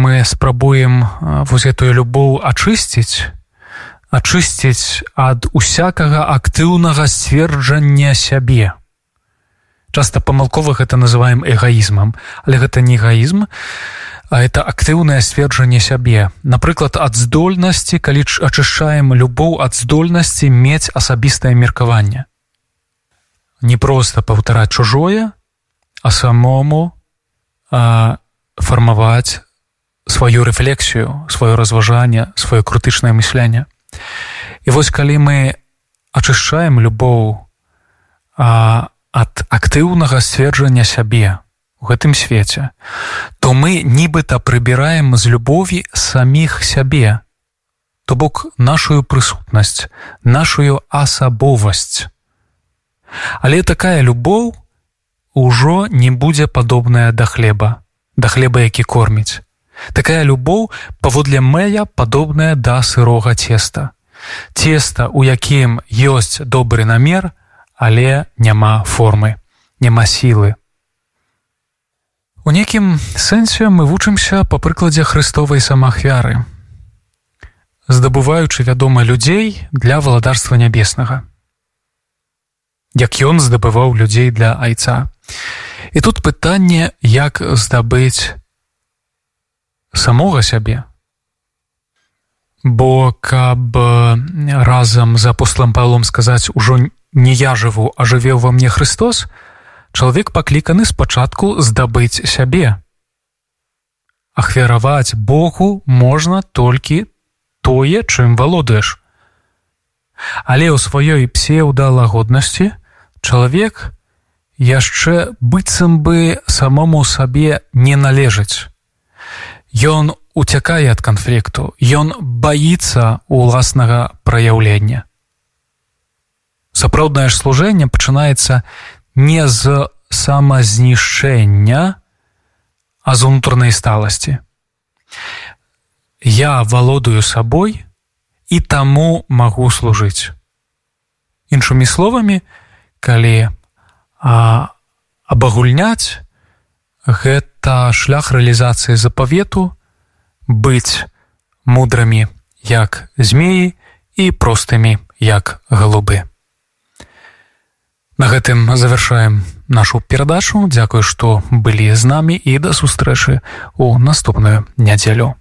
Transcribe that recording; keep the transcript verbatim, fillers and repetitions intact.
мы спрабуем вось гэтую любоў ачысціць, ачысціць ад усякага актыўнага сцверджання сябе. Часта памылкова гэта называем эгоізмам, але гэта не эгоізм, а это актыўнае сцверджанне сябе. Напрыклад, ад здольнасці, калі ачышчаем любоў ад здольнасці мець асабістае меркаванне. Не проста паўтараць чужое, а самому а, фармаваць сваю рэфлексію, сваё разважанне, сваё крытычнае мысленне. І вось калі мы ачышчаем любоў а, ад актыўнага сцверджання сябе у гэтым свеце, то мы нібыта прыбіраем з любові саміх сябе, то бок нашую прысутнасць, нашую асабовасць. Але такая любоў ужо не будзе падобная да хлеба, да хлеба, які корміць. Такая любоў, паводле Мэя, падобная да сырога цеста. Цеста, у якім ёсць добры намер, але няма формы, няма сілы. У нейкім сэнсе мы вучымся па прыкладзе Хрыстовай самаахвяры, здабываючы, вядома, людзей для валадарства нябеснага, як ён здабываў людзей для айца. І тут пытанне, як здабыць самога сябе. Бо каб разам з апосталам Паўлом сказаць «Ужо не я жыву, а жыве ўва мне Христос», чалавек пакліканы спачатку здабыць сябе. Ахвяраваць Богу можна толькі тое, чым валодаеш. Але ў сваёй псеўдалагоднасці чалавек яшчэ быццам бы самому сабе не належыць. Ён уцякае ад канфлікту, ён баіцца ўласнага праяўлення. Сапраўднае ж служэнне пачынаецца не з самазнішчэння, а з унутранай сталасці. Я валодаю сабой і таму магу служыць. Іншымі словамі, калі а, абагульняць, гэта шлях рэалізацыі запавету быць мудрымі, як змеі, і простымі, як галубы. На гэтым завяршаем нашу перадачу. Дзякую, што былі з намі, і да сустрэчы ў наступную нядзелю.